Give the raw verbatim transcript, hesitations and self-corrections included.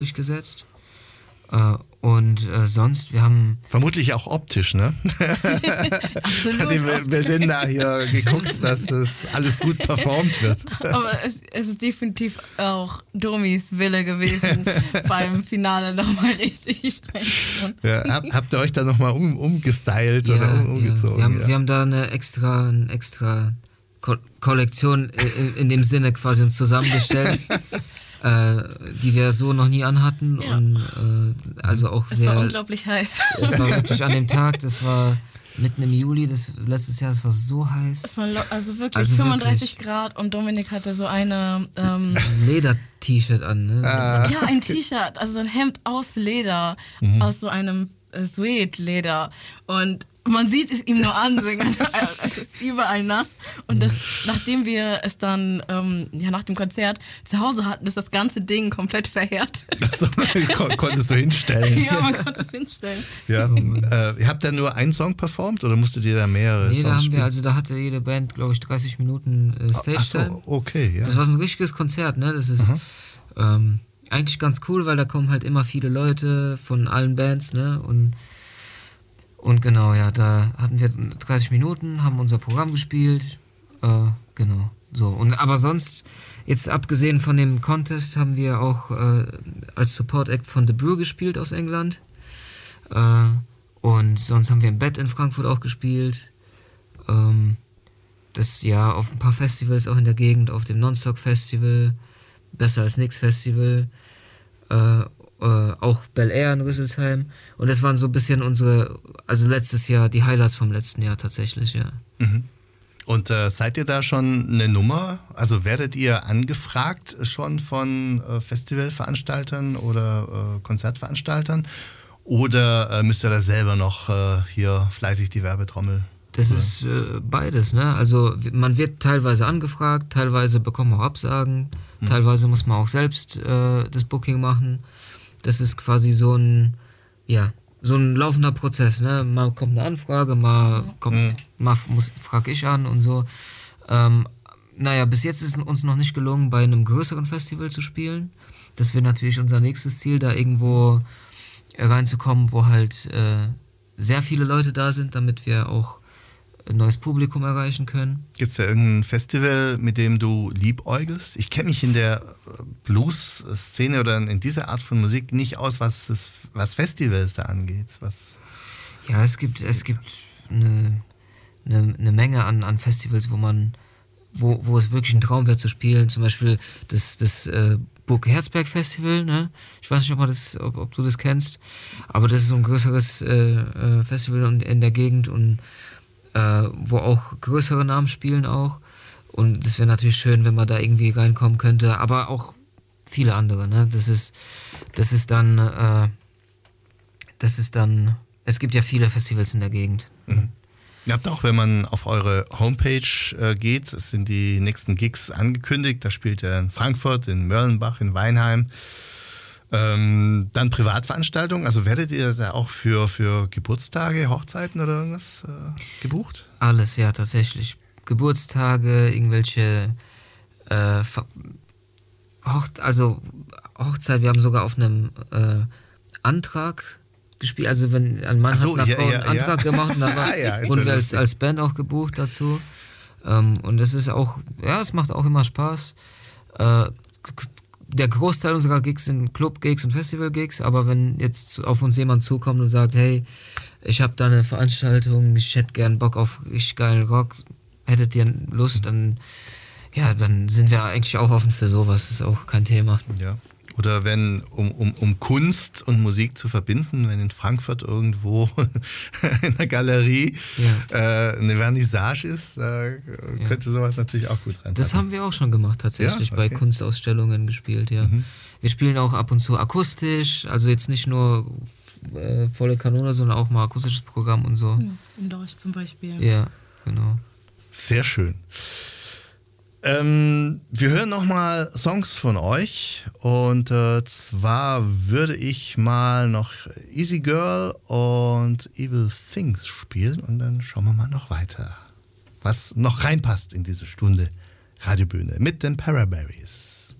durchgesetzt. Äh, und äh, sonst, wir haben... Vermutlich auch optisch, ne? Absolut. Hat die Belinda hier geguckt, dass es alles gut performt wird. Aber es, es ist definitiv auch Domis Wille gewesen, beim Finale nochmal richtig reinzutun. Ja, hab, habt ihr euch da nochmal um, umgestylt Ja, oder um, umgezogen? Ja. Wir, haben, ja. wir haben da eine extra, eine extra Ko- Kollektion in, in dem Sinne quasi uns zusammengestellt, äh, die wir so noch nie anhatten. Ja. Und äh, also auch Es sehr... war unglaublich heiß. Es war wirklich an dem Tag, das war mitten im Juli, das letztes Jahr, das war so heiß. Es war lo- also wirklich Also fünfunddreißig wirklich. Grad und Dominik hatte so eine... Ähm, Ein Leder-T-Shirt an, ne? Ah. ja, ein T-Shirt, also ein Hemd aus Leder, Mhm. aus so einem äh, Suede-Leder. Und man sieht es ihm nur an, es ist überall nass. Und das, nachdem wir es dann, ähm, ja, nach dem Konzert zu Hause hatten, ist das ganze Ding komplett verheert. Achso, kon- konntest du hinstellen. Ja, man konnte es hinstellen. Ja. Äh, ihr habt da nur einen Song performt oder musstet ihr da mehrere Nee, Songs da haben spielen? wir, also da hatte jede Band, glaube ich, dreißig Minuten äh, Stage Achso, Time. okay, ja. Das war so ein richtiges Konzert, ne? Das ist ähm, eigentlich ganz cool, weil da kommen halt immer viele Leute von allen Bands, ne? Und, und genau, ja, da hatten wir dreißig Minuten, haben unser Programm gespielt, äh, genau, so. Und aber sonst, jetzt abgesehen von dem Contest, haben wir auch äh, als Support Act von The Brew gespielt aus England. Äh, und sonst haben wir im Bett in Frankfurt auch gespielt. Ähm, das ja auf ein paar Festivals auch in der Gegend, auf dem Nonstock Festival, Besser als Nix Festival, äh, äh, auch Bel Air in Rüsselsheim. Und das waren so ein bisschen unsere, also letztes Jahr, die Highlights vom letzten Jahr tatsächlich, ja. Mhm. Und äh, seid ihr da schon eine Nummer? Also werdet ihr angefragt schon von äh, Festivalveranstaltern oder äh, Konzertveranstaltern? Oder äh, müsst ihr da selber noch äh, hier fleißig die Werbetrommel? Das ist äh, beides, ne? Also man wird teilweise angefragt, teilweise bekommt man auch Absagen, mhm. teilweise muss man auch selbst äh, das Booking machen. Das ist quasi so ein, ja, so ein laufender Prozess, ne? Mal kommt eine Anfrage, mal kommt, mhm. mal muss, frag ich an und so. Ähm, naja, bis jetzt ist uns noch nicht gelungen, bei einem größeren Festival zu spielen. Das wäre natürlich unser nächstes Ziel, da irgendwo reinzukommen, wo halt äh, sehr viele Leute da sind, damit wir auch ein neues Publikum erreichen können. Gibt es da irgendein Festival, mit dem du liebäugelst? Ich kenne mich in der Blues-Szene oder in dieser Art von Musik nicht aus, was, das, was Festivals da angeht. Was ja, es gibt, es gibt eine, eine, eine Menge an, an Festivals, wo man, wo, wo es wirklich ein Traum wäre zu spielen. Zum Beispiel das, das äh, Burg Herzberg Festival, ne? Ich weiß nicht, ob, man das, ob, ob du das kennst, aber das ist so ein größeres äh, äh, Festival in, in der Gegend und Äh, wo auch größere Namen spielen auch. Und es wäre natürlich schön, wenn man da irgendwie reinkommen könnte, aber auch viele andere, ne? Das ist, das ist dann, äh, das ist dann, es gibt ja viele Festivals in der Gegend. Mhm. Ihr habt auch, wenn man auf eure Homepage äh, geht, es sind die nächsten Gigs angekündigt, da spielt ihr in Frankfurt, in Mörlenbach, in Weinheim. Ähm, dann Privatveranstaltungen, also werdet ihr da auch für, für Geburtstage, Hochzeiten oder irgendwas äh, gebucht? Alles, ja, tatsächlich. Geburtstage, irgendwelche äh, Hoch- also Hochzeit, wir haben sogar auf einem äh, Antrag gespielt, also wenn ein Mann so, hat einer ja, Frau ja, einen Antrag ja. gemacht und dann war, ja, wurden ja wir als, lustig. als Band auch gebucht dazu. Ähm, und das ist auch, ja, es macht auch immer Spaß. Äh, Der Großteil unserer Gigs sind Club-Gigs und Festival-Gigs, aber wenn jetzt auf uns jemand zukommt und sagt, hey, ich habe da eine Veranstaltung, ich hätte gern Bock auf richtig geilen Rock, hättet ihr Lust, dann, ja, dann sind wir eigentlich auch offen für sowas, das ist auch kein Thema. Ja. Oder wenn, um, um, um Kunst und Musik zu verbinden, wenn in Frankfurt irgendwo in der Galerie ja. äh, eine Vernissage ist, äh, könnte ja. sowas natürlich auch gut reinpassen. Das haben wir auch schon gemacht tatsächlich, ja? Okay. Bei Kunstausstellungen gespielt, ja. Mhm. Wir spielen auch ab und zu akustisch, also jetzt nicht nur äh, volle Kanone, sondern auch mal akustisches Programm und so. In Dorch zum Beispiel. Ja, genau. Sehr schön. Ähm, wir hören nochmal Songs von euch und äh, zwar würde ich mal noch Easy Girl und Evil Things spielen und dann schauen wir mal noch weiter, was noch reinpasst in diese Stunde Radiobühne mit den Paraberries.